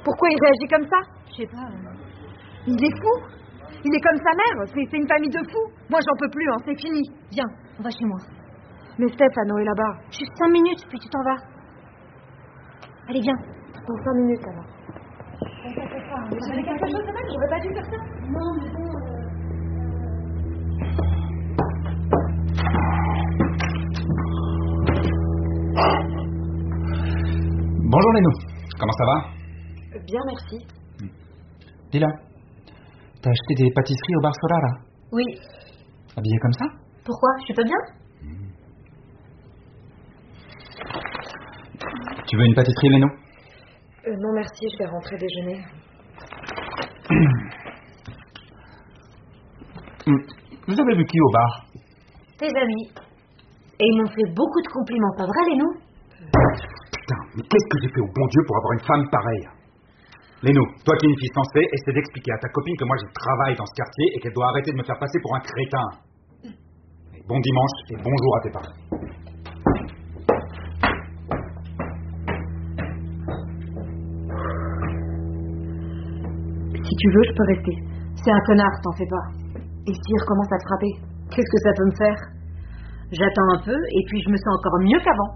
Pourquoi il réagit comme ça? Je sais pas. Il est fou. Il est comme sa mère. C'est une famille de fous. Moi, j'en peux plus, c'est fini. Viens, on va chez moi. Mais Stéphano est là-bas. Juste 5 minutes, puis tu t'en vas. Allez, viens. Dans 5 minutes, alors. J'avais quelque chose de mal, j'aurais pas dû faire ça. Non, mais bon... Bonjour Léno, comment ça va? Bien, merci. Lila, t'as acheté des pâtisseries au bar Solara? Oui. Habillée comme ça? Pourquoi? Je suis pas bien? Tu veux une pâtisserie Léno? Non, merci, je vais rentrer déjeuner. Vous avez vu qui au bar? Tes amis. Et ils m'ont fait beaucoup de compliments, pas vrai, Léno? Putain, mais qu'est-ce que j'ai fait au bon Dieu pour avoir une femme pareille? Léno, toi qui es une fille sensée, essaie d'expliquer à ta copine que moi j'ai travail dans ce quartier et qu'elle doit arrêter de me faire passer pour un crétin. Et bon dimanche et bonjour à tes parents. Si tu veux, je peux rester. C'est un connard, t'en fais pas. Et s'il recommence à te frapper, qu'est-ce que ça peut me faire? J'attends un peu, et puis je me sens encore mieux qu'avant.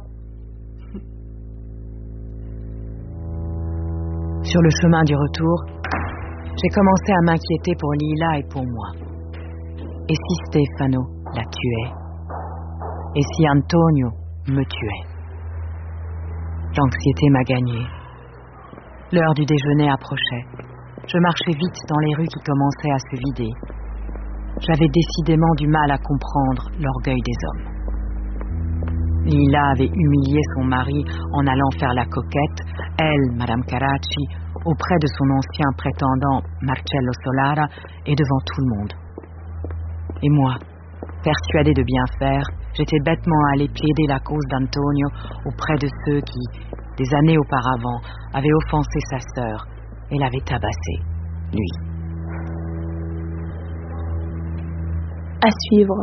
Sur le chemin du retour, j'ai commencé à m'inquiéter pour Lila et pour moi. Et si Stefano la tuait? Et si Antonio me tuait? L'anxiété m'a gagné. L'heure du déjeuner approchait. Je marchais vite dans les rues qui commençaient à se vider. J'avais décidément du mal à comprendre l'orgueil des hommes. Lila avait humilié son mari en allant faire la coquette, elle, Madame Caracci, auprès de son ancien prétendant Marcello Solara et devant tout le monde. Et moi, persuadée de bien faire, j'étais bêtement allée plaider la cause d'Antonio auprès de ceux qui, des années auparavant, avaient offensé sa sœur et l'avaient tabassé, lui. À suivre.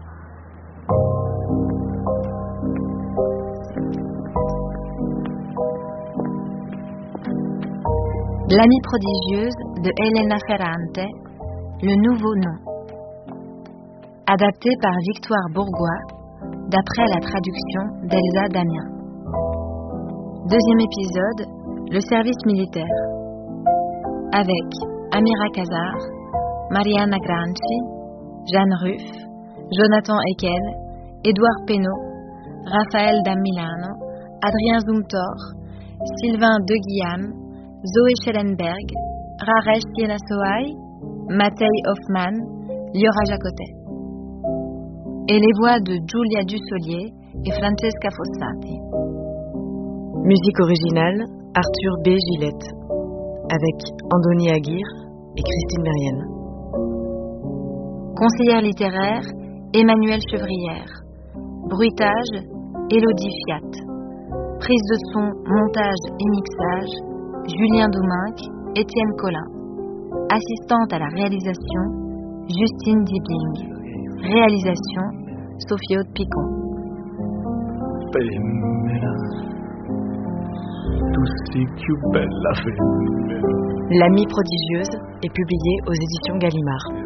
L'amie prodigieuse de Elena Ferrante, le nouveau nom. Adapté par Victoire Bourgois, d'après la traduction d'Elsa Damien. Deuxième épisode, le service militaire. Avec Amira Kazar, Mariana Granci, Jeanne Ruff, Jonathan Ekel, Édouard Pénaud, Raphaël Damilano, Adrien Zumthor, Sylvain De Guillaume, Zoé Schellenberg, Raresh Yenasoai, Matej Hoffman, Liora Jacotet. Et les voix de Giulia Dussolier et Francesca Fossati. Musique originale, Arthur B. Gillette, avec Andoni Aguirre et Christine Mérienne. Conseillère littéraire, Emmanuelle Chevrière. Bruitage, Élodie Fiat. Prise de son, montage et mixage, Julien Douminc, Étienne Collin. Assistante à la réalisation, Justine Dibling. Réalisation, Sophie Aude Picon. L'amie prodigieuse est publiée aux éditions Gallimard.